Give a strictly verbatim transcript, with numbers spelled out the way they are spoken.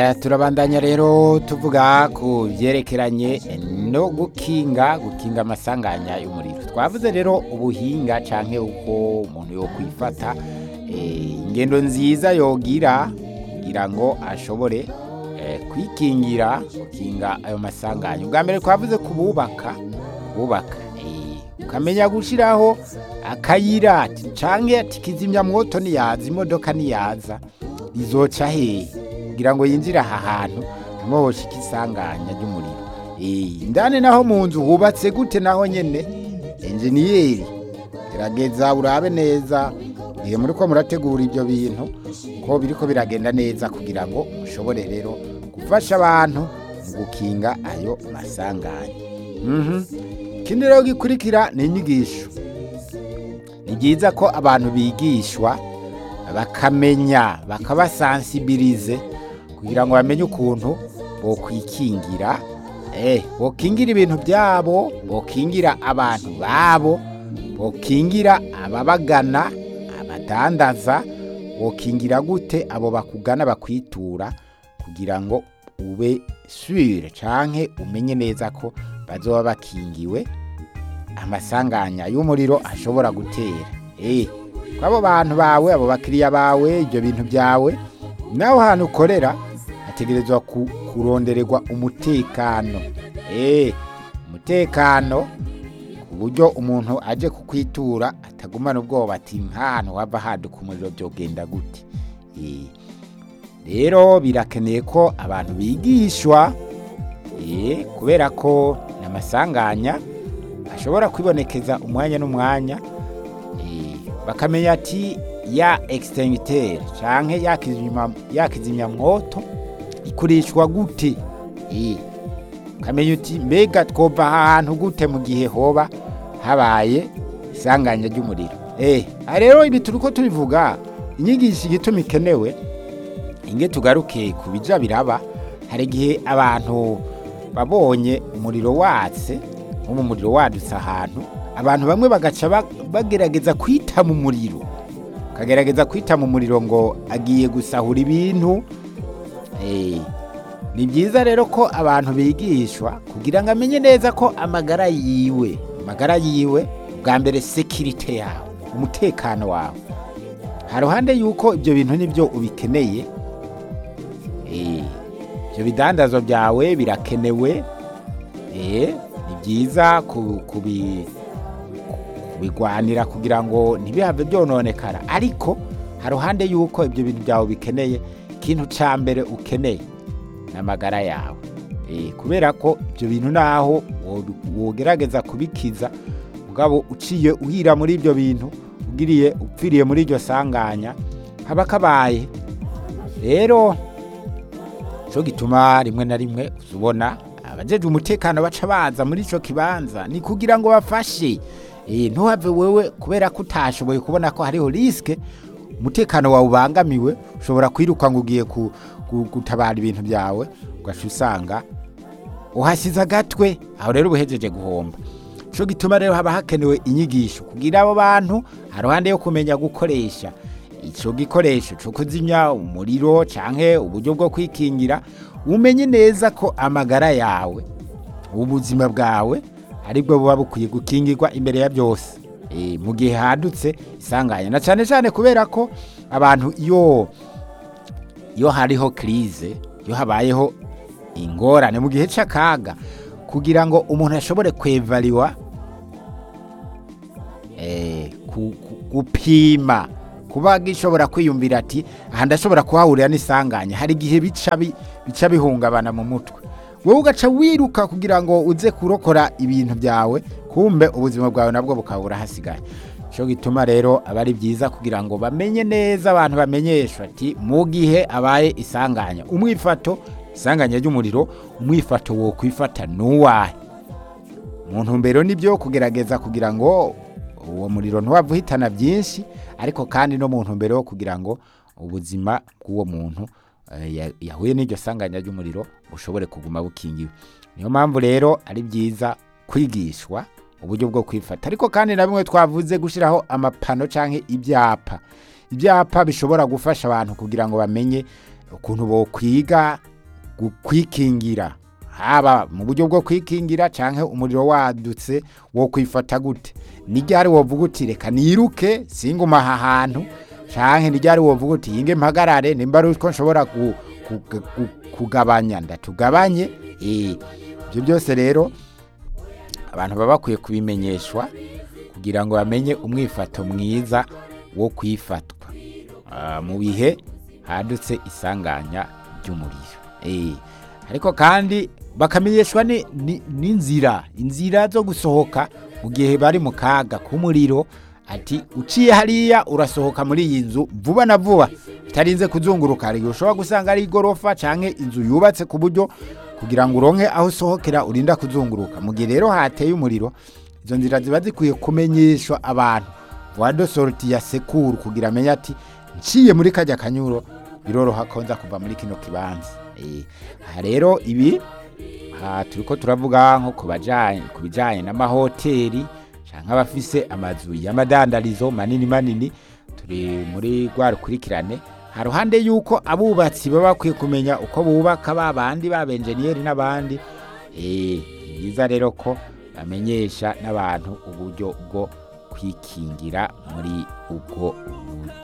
turabandanya rero tuvuga ku byerekeranye no gukinga gukinga amasanganya y'umuriro. Twavuze rero ubuhinga canke uko umuntu yo kwifata ingendo nziza yogira kugira ngo ashobore kwikingira gukinga ayo masanganya. Ubwa mbere twavuze kububaka bubaka ukamenya gushiraho akayira canke ati kizimya mwoto niyaza imodoka niyaza izoca hehe kugira ngo yinjire aha hantu mwoshika isanganya ry'umuriro. Eh ndane naho mu nzu hubatse gute naho nyene engineer gerageza urabe neza igihe muri ko murategura ibyo bintu ko biriko biragenda neza kugira ngo ushobore rero gufasha abantu mu gukinga ayo masanganya. Mhm kindi rero gikurikira ni inyigisho. Ni byiza ko abantu bigishwa bakamenya bakabasensibilize kugira ngo bamenye ukuntu bo kwikingira eh bokingira ibintu byabo bokingira abantu babo bokingira ababagana abadandaza bokingira gute abo bakugana bakwitura kugira ngo ube sure canke umenye neza ko bazoba bakingiwe amasanganya y'umuriro ashobora gutera. Eh kwabo bantu bawe abo bakiriya bawe ibyo bintu byawe naho hantu ukorera hategerezwa ku, kurondererwa umutekano. Eh umutekano ku buryo umuntu aje kukwitura atagumana ubwoba ati nkahantu wava haduka umuriro byogenda gute. Eh rero birakeneye ko abantu bigishwa eh kubera ko namasanganya ashobora kwibonekeza umwanya n'umwanya eh bakamenya ati ya extincteur canke yakizimya yakizimya mwoto ikurishwa gute. Eh kamenya uti mbega twova ahantu gute mu gihe hoba habaye isanganya ry'umuriro. Eh rero ibi turiko tubivuga inyigisho gituma ikenewe inge tugaruke kubija biraba hari gihe abantu babonye umuriro watse nko mu muriro wadutse ahantu abantu bamwe bagaca bagerageza kwita mu muriro kagerageza kwita mu muriro ngo agiye gusahura ibintu. Eh ni byiza rero ko abantu bigishwa kugira ngo amenye neza ko amagara yiwe amagara yiwe bwa mbere security yawe umutekano wawe haruhande yuko ibyo bintu nibyo ubikeneye. Eh ibyo bidandazwa byawe birakenewe. Eh ni byiza kubi kubigwanira kugira ngo ntibihave byononekara ariko haruhande yuko ibyo bintu byawe bikeneye ikintu ca mbere ukeneye n'amagara yawe. Eh kubera ko ibyo bintu naho wogerageza kubikiza mugabo uciye uhira muri ibyo bintu ugiriye upfiriye muri iryo sanganya haba kabaye. Rero cyo gituma rimwe na rimwe uzubona abajeje umutekano baca baza muri ico kibanza ni kugira ngo bafashe. Eh ntuhave wewe kubera ko utashoboye kubona ko hariho riske umutekano wawe ubangamiwe ushobora kwiruka ngo ugiye ku, ku, gutabara ibintu byawe ugaca usanga uhasiza gatwe aho rero ubuhejeje guhomba. Cyo gituma rero haba hakenewe inyigisho kugira abo bantu haruhande yo kumenya gukoresha ico gikoresho cyo kuzimya umuriro canke uburyo bwo kwikingira umenye neza ko amagara yawe ubuzima bwawe aribwo buba bukwiye gukingirwa imbere ya byose. Eh mu gihe hadutse isanganya na cyane cyane kubera ko abantu iyo iyo hariho crise yo habayeho ingorane mu gihe c'akaga kugira ngo umuntu ashobore kwevaliwa eh ku, ku, gupima kuba gishobora kwiyumvira ati aha ndashobora kuhahurira n'isanganya hari gihe bica bica bihungabana mu mutwe wowe ugaca wiruka kugira ngo uze kurokora ibintu byawe kumbe ubuzima bwawe nabwo bukabura hasigaye. Cyo gituma rero abari byiza kugira ngo bamenye neza abantu bamenyeshwa ati mu gihe abaye isanganya umwifato isanganya ry'umuriro umwifato wo kwifata nuwahe umuntu mbero nibyo kugerageza kugira ngo uwo muriro ntuwavuhitana byinshi ariko kandi no muntu mbere yo kugira ngo ubuzima bw'uwo muntu uh, yahuye n'iryo sanganya ry'umuriro ushobore kuguma bukingiwe. Niyo mpamvu rero ari byiza kwigishwa uburyo bwo kwifata ariko kandi na bimwe twavuze gushiraho amapano canke ibyapa ibyapa bishobora gufasha abantu kugira ngo bamenye ukuntu bo kwiga gu- kwikingira, haba mu buryo bwo kwikingira canke umuriro wadutse wo kwifata gute. Ni ryari wovuga uti reka niruke singuma aha hantu, canke ni ryari wovuga uti yinge mpagarare nimba ari uko nshobora ku- ku- ku- kugabanya ndatugabanye. Eh, ibyo byose rero abantu baba bakwiye kubimenyeshwa kugira ngo bamenye umwifato mwiza wo kwifatwa ah, mu bihe hadutse isanganya ry'umuriro. Eh, ariko kandi bakamenyeshwa ni- ni- n'inzira inzira zo gusohoka mu gihe bari mu kaga k'umuriro, ati uciye hariya urasohoka muri iyi nzu vuba na vuba utarinze kuzunguruka. Hari igihe ushobora gusanga ari igorofa canke inzu yubatse ku buryo kugira ngo uronke aho usohokera urinda kuzunguruka. Mu gihe rero hateye umuriro, izo nzira ziba zikwiye kumenyeshwa abantu voie de sortie ya secours kugira amenye ati nciye muri kajya kanyuro biroroha ko nza kuva muri kino kibanza. Eh, aha rero ibi aha turiko turavuga nko kubajanye kubijanye n'amahoteli canke abafise amazu y'amadandarizo manini manini, turi muri rwa rukurikirane haruhande yuko abubatsi baba bakwiye kumenya uko bubaka ba bandi b'abenjeniyeri n'abandi. Eh, ni byiza rero ko bamenyesha n'abantu uburyo bwo kwikingira muri ubwo buryo.